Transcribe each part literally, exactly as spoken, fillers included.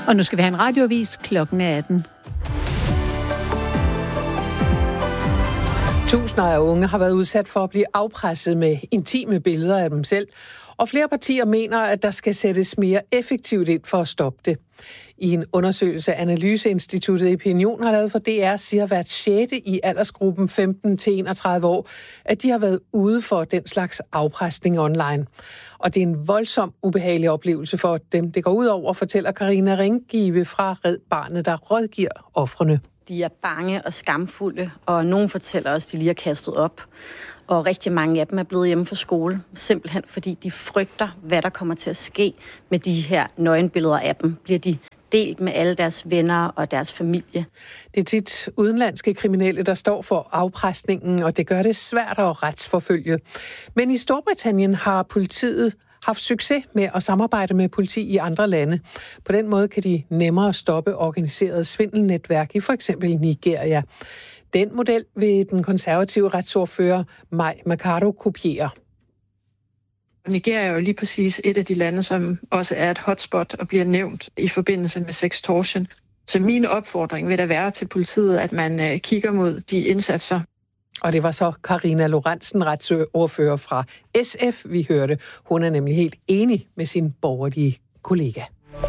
Og nu skal vi have en radioavis. Klokken er atten. Tusinder af unge har været udsat for at blive afpresset med intime billeder af dem selv, og flere partier mener, at der skal sættes mere effektivt ind for at stoppe det. I en undersøgelse, Analyseinstituttet Epinion har lavet for D R, siger hvert sjette i aldersgruppen femten til enogtredive år, at de har været ude for den slags afpresning online. Og det er en voldsom, ubehagelig oplevelse for dem, det går ud over, fortæller Karina Ringgive fra Red Barnet, der rådgiver ofrene. De er bange og skamfulde, og nogen fortæller også, at de lige har kastet op. Og rigtig mange af dem er blevet hjemme fra skole, simpelthen fordi de frygter, hvad der kommer til at ske med de her nøgenbilleder af dem. Bliver de delt med alle deres venner og deres familie? Det er tit udenlandske kriminelle, der står for afpresningen, og det gør det svært at retsforfølge. Men i Storbritannien har politiet haft succes med at samarbejde med politi i andre lande. På den måde kan de nemmere stoppe organiseret svindelnetværk i for eksempel Nigeria. Den model vil den konservative retsordfører Mai Mercado kopiere. Nigeria er jo lige præcis et af de lande, som også er et hotspot og bliver nævnt i forbindelse med sextortion. Så min opfordring vil da være til politiet, at man kigger mod de indsatser. Og det var så Karina Lorentzen, retsordfører fra S F, vi hørte. Hun er nemlig helt enig med sin borgerlige kollega.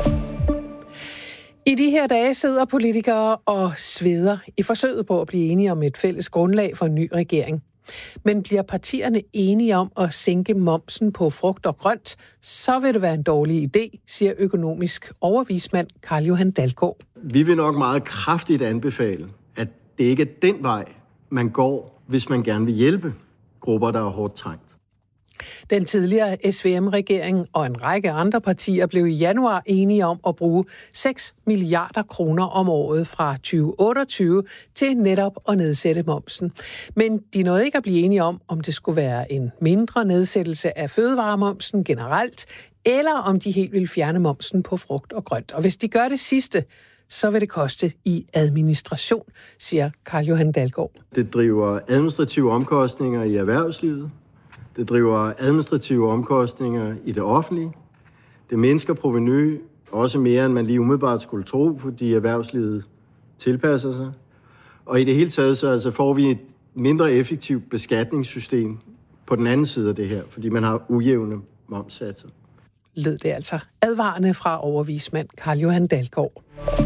I de her dage sidder politikere og sveder i forsøget på at blive enige om et fælles grundlag for en ny regering. Men bliver partierne enige om at sænke momsen på frugt og grønt, så vil det være en dårlig idé, siger økonomisk overvismand Carl Johan Dalgaard. Vi vil nok meget kraftigt anbefale, at det ikke er den vej, man går, hvis man gerne vil hjælpe grupper, der er hårdt trængt. Den tidligere S V M-regering og en række andre partier blev i januar enige om at bruge seks milliarder kroner om året fra tyve otteogtyve til netop at nedsætte momsen. Men de nåede ikke at blive enige om, om det skulle være en mindre nedsættelse af fødevaremomsen generelt, eller om de helt ville fjerne momsen på frugt og grønt. Og hvis de gør det sidste, så vil det koste i administration, siger Carl Johan Dalgaard. Det driver administrative omkostninger i erhvervslivet. Det driver administrative omkostninger i det offentlige. Det mindsker provenu også mere, end man lige umiddelbart skulle tro, fordi erhvervslivet tilpasser sig. Og i det hele taget så altså får vi et mindre effektivt beskatningssystem på den anden side af det her, fordi man har ujævne momssatser. Lød det altså advarende fra overvismand Carl Johan Dalgaard.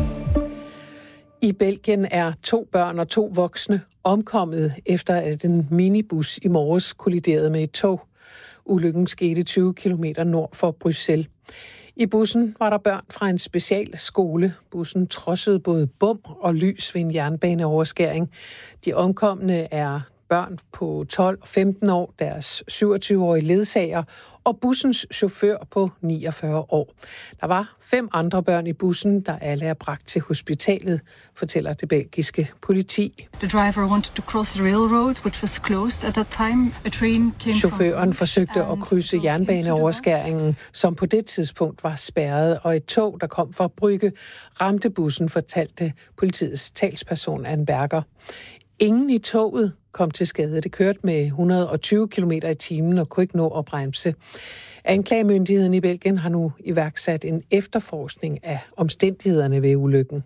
I Belgien er to børn og to voksne omkommet efter, at en minibus i morges kolliderede med et tog. Ulykken skete tyve kilometer nord for Bruxelles. I bussen var der børn fra en specialskole. Bussen trodsede både bom og lys ved en jernbaneoverskæring. De omkomne er børn på tolv og femten år, deres syvogtyve-årige ledsager og bussens chauffør på niogfyrre år. Der var fem andre børn i bussen, der alle er bragt til hospitalet, fortæller det belgiske politi. The driver wanted to cross the railroad, which was closed at that time. A train came Chaufføren forsøgte at krydse jernbaneoverskæringen, som på det tidspunkt var spærret, og et tog, der kom fra Brygge, ramte bussen, fortalte politiets talsperson Anne Berger. Ingen i toget kom til skade. Det kørte med et hundrede og tyve kilometer i timen og kunne ikke nå at bremse. Anklagemyndigheden i Belgien har nu iværksat en efterforskning af omstændighederne ved ulykken.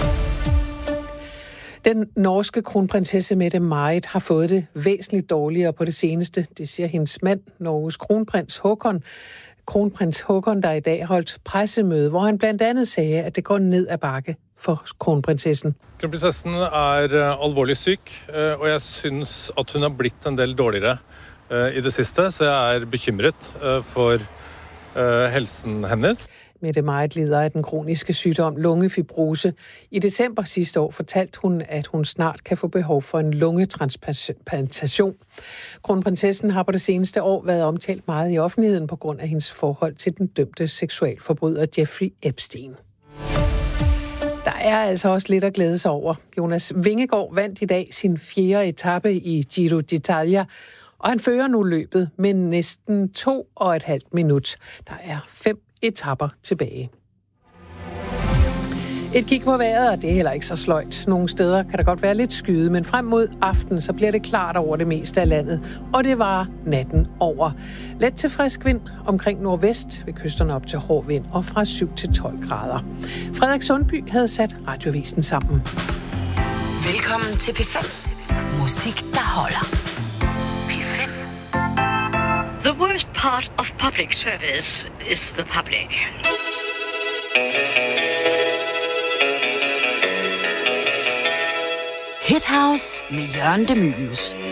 Den norske kronprinsesse Mette-Marit har fået det væsentligt dårligere på det seneste. Det siger hendes mand, Norges kronprins Håkon. Kronprins Håkon, der i dag holdt pressemøde, hvor han blandt andet sagde, at det går ned ad bakke for kronprinsessen. Kronprinsessen er alvorlig syg, og jeg synes, at hun har blitt en del dårligere i det sidste, så jeg er bekymret for helsen hennes. Mette-Marit lider af den kroniske sygdom lungefibrose. I december sidste år fortalte hun, at hun snart kan få behov for en lungetransplantation. Kronprinsessen har på det seneste år været omtalt meget i offentligheden på grund af hendes forhold til den dømte seksualforbryder Jeffrey Epstein. Der er altså også lidt at glæde sig over. Jonas Vingegaard vandt i dag sin fjerde etape i Giro d'Italia, og han fører nu løbet med næsten to og et halvt minut. Der er fem etapper tilbage. Et kig på vejret, og det er heller ikke så sløjt. Nogle steder kan der godt være lidt skyde, men frem mod aften, så bliver det klart over det meste af landet, og det var natten over. Let til frisk vind omkring nordvest, ved kysterne op til hård vind, og fra syv til tolv grader. Frederik Sundby havde sat Radiovisen sammen. Velkommen til P fem. Musik, der holder. P fem. The worst part of public service is the public. Hit House med Jørgen De Mylius.